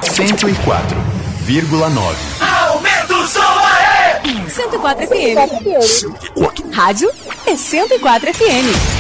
104,9. Aumenta o som aí! 104 FM. Rádio é 104 FM.